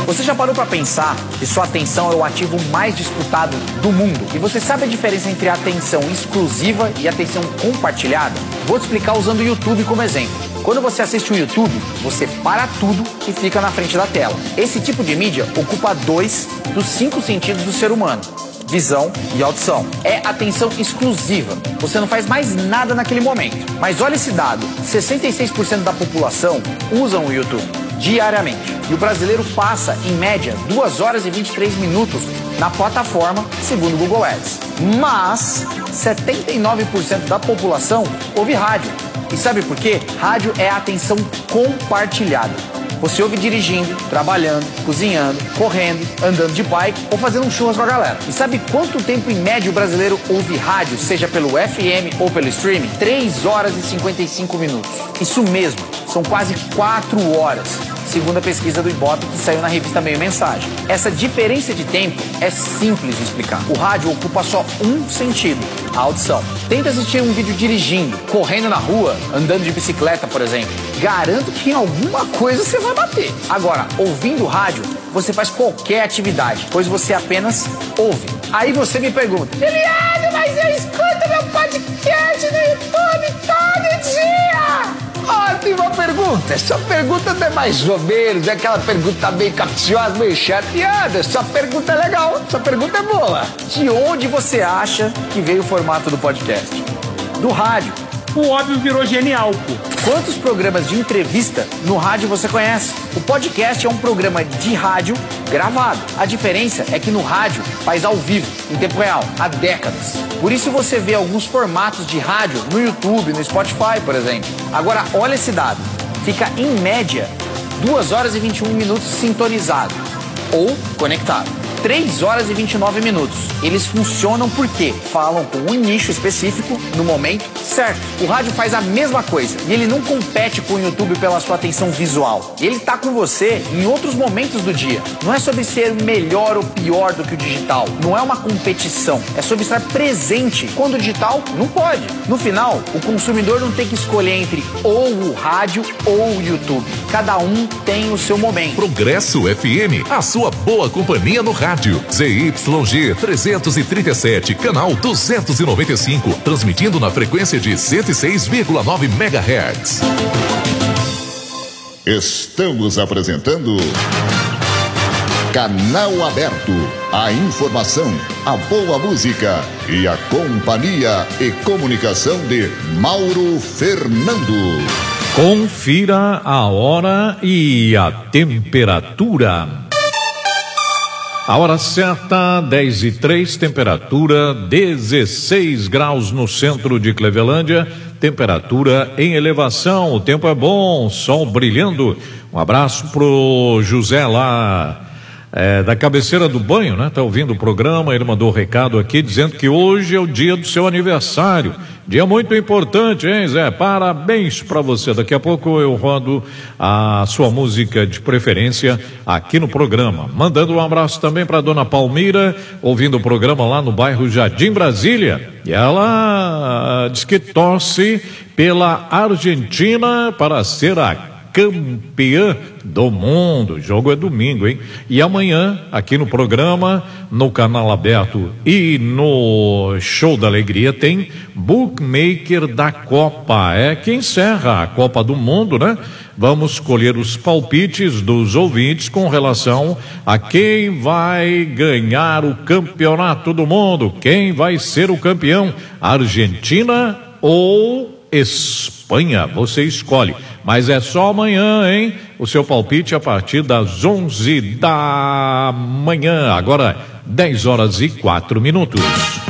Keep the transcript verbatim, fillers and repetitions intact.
Você já parou para pensar que sua atenção é o ativo mais disputado do mundo? E você sabe a diferença entre atenção exclusiva e atenção compartilhada? Vou te explicar usando o YouTube como exemplo. Quando você assiste o YouTube, você para tudo e fica na frente da tela. Esse tipo de mídia ocupa dois dos cinco sentidos do ser humano: visão e audição. É atenção exclusiva. Você não faz mais nada naquele momento. Mas olha esse dado: sessenta e seis por cento da população usam o YouTube diariamente. E o brasileiro passa, em média, duas horas e vinte e três minutos na plataforma, segundo o Google Ads. Mas setenta e nove por cento da população ouve rádio. E sabe por quê? Rádio é a atenção compartilhada. Você ouve dirigindo, trabalhando, cozinhando, correndo, andando de bike ou fazendo um churras com a galera. E sabe quanto tempo em média o brasileiro ouve rádio, seja pelo F M ou pelo streaming? três horas e cinquenta e cinco minutos. Isso mesmo, são quase quatro horas, segundo a pesquisa do Ibope que saiu na revista Meio Mensagem. Essa diferença de tempo é simples de explicar. O rádio ocupa só um sentido: a audição. Tenta assistir um vídeo dirigindo, correndo na rua, andando de bicicleta, por exemplo. Garanto que em alguma coisa você vai bater. Agora, ouvindo rádio, você faz qualquer atividade, pois você apenas ouve. Aí você me pergunta: Eliane, mas eu escuto meu podcast no YouTube todo dia! Ótima pergunta. Essa pergunta não é mais ou menos, é aquela pergunta meio capciosa, meio chateada. Essa pergunta é legal, essa pergunta é boa. De onde você acha que veio o formato do podcast? Do rádio. O óbvio virou genial, pô. Quantos programas de entrevista no rádio você conhece? O podcast é um programa de rádio gravado. A diferença é que no rádio faz ao vivo, em tempo real, há décadas. Por isso você vê alguns formatos de rádio no YouTube, no Spotify, por exemplo. Agora, olha esse dado. Fica, em média, duas horas e vinte e um minutos sintonizado ou conectado. três horas e vinte e nove minutos. Eles funcionam porque falam com um nicho específico no momento certo. O rádio faz a mesma coisa e ele não compete com o YouTube pela sua atenção visual. Ele tá com você em outros momentos do dia. Não é sobre ser melhor ou pior do que o digital. Não é uma competição. É sobre estar presente quando o digital não pode. No final, o consumidor não tem que escolher entre ou o rádio ou o YouTube. Cada um tem o seu momento. Progresso F M, a sua boa companhia no rádio. Rádio Z Y G trezentos e trinta e sete, canal duzentos e noventa e cinco, transmitindo na frequência de cento e seis vírgula nove megahertz. Estamos apresentando Canal Aberto, a informação, a boa música e a companhia e comunicação de Mauro Fernando. Confira a hora e a temperatura. A hora certa, dez e três, temperatura dezesseis graus no centro de Clevelândia, temperatura em elevação, o tempo é bom, sol brilhando. Um abraço pro José lá é, da cabeceira do banho, né? Tá ouvindo o programa, ele mandou um recado aqui dizendo que hoje é o dia do seu aniversário. Dia muito importante, hein, Zé? Parabéns pra você. Daqui a pouco eu rodo a sua música de preferência aqui no programa. Mandando um abraço também pra dona Palmira, ouvindo o programa lá no bairro Jardim Brasília. E ela diz que torce pela Argentina para ser a campeã do mundo. O jogo é domingo, hein? E amanhã, aqui no programa, no Canal Aberto e no Show da Alegria, tem Bookmaker da Copa. É que encerra a Copa do Mundo, né? Vamos colher os palpites dos ouvintes com relação a quem vai ganhar o campeonato do mundo, quem vai ser o campeão, Argentina ou Espanha, você escolhe, mas é só amanhã, hein? O seu palpite a partir das onze da manhã, agora dez horas e quatro minutos.